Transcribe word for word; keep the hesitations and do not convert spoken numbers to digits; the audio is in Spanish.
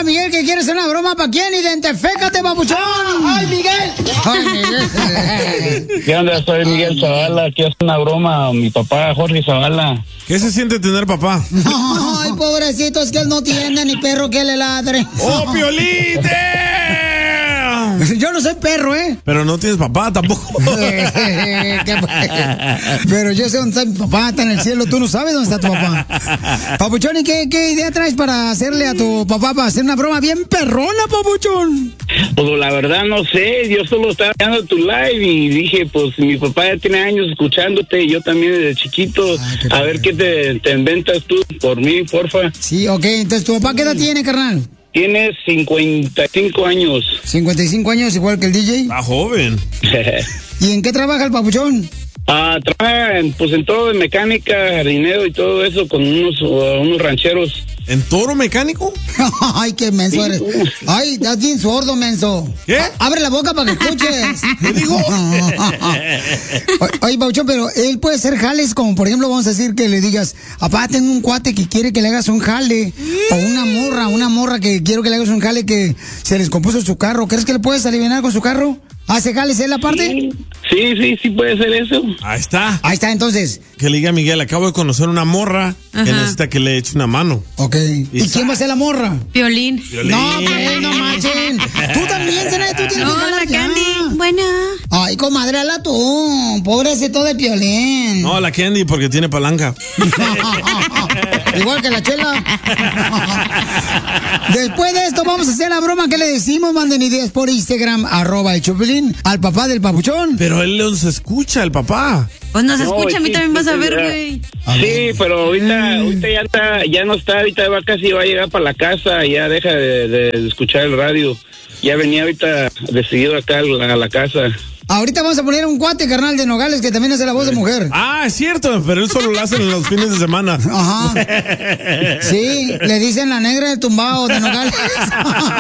compa Miguel que quiere hacer una broma. ¿Para quién? Identifícate, papuchón. ¡Ay, Miguel! ¡Ay, Miguel! ¿Qué onda? Soy Miguel Zavala. Quiero hacer una broma a mi papá, Jorge Zavala. ¿Qué se siente tener papá? Ay, pobrecito, es que él no tiene ni perro que le ladre. ¡Oh, Piolín! Yo no soy perro, ¿eh? Pero no tienes papá tampoco. Pero yo sé dónde está mi papá, está en el cielo. Tú no sabes dónde está tu papá. Papuchón, ¿y qué, qué idea traes para hacerle a tu papá para hacer una broma bien perrona, papuchón? Pues la verdad no sé, yo solo estaba viendo tu live y dije, pues mi papá ya tiene años escuchándote y yo también desde chiquito. Ay, a padre. Ver qué te, te inventas tú por mí, porfa. Sí, ok, entonces ¿tu papá qué edad tiene, carnal? Tiene cincuenta y cinco años. ¿cincuenta y cinco años igual que el D J? Está joven. ¿Y en qué trabaja el papuchón? Ah, trabaja en, pues en todo, de mecánica, jardinero y todo eso con unos, uh, unos rancheros. ¿En toro mecánico? Ay, qué menso eres. Ay, estás bien sordo, menso. ¿Qué? Abre la boca para que escuches. ¿Qué digo? Oye, Pauchón, pero él puede hacer jales como, por ejemplo, vamos a decir que le digas, papá, tengo un cuate que quiere que le hagas un jale. O una morra, una morra que quiero que le hagas un jale que se les compuso su carro. ¿Crees que le puedes aliviar con su carro? ¿Hace jales él aparte? Sí, sí, sí, sí puede ser eso. Ahí está. Ahí está, entonces. Que le diga a Miguel, acabo de conocer una morra. Ajá. Que necesita que le eche una mano. Ok. ¿Y, ¿Y quién va a ser la morra? Piolín. Piolín. No, pues, no manchen. Tú también, Zenaida, tú tienes no, que la Candy. Buena. Ay, comadre, hazla tú. Pobrecito de Piolín. No, la Candy porque tiene palanca. Igual que la Chela. Después de esto vamos a hacer la broma que le decimos. Manden ideas por Instagram, arroba el Chopelín, al papá del papuchón. Pero él no se escucha, el papá. Pues no se No, escucha, a mí sí, también vas a sí, ver, ya. güey. Sí, pero ahorita, ahorita ya está, ya no está, ahorita va casi va a llegar para la casa, ya deja de, de escuchar el radio. Ya venía ahorita decidido acá a la, a la casa. Ahorita vamos a poner un cuate, carnal, de Nogales, que también hace la voz de mujer. Ah, es cierto, pero él solo lo hace en los fines de semana. Ajá. Sí, le dicen la negra del tumbao de Nogales.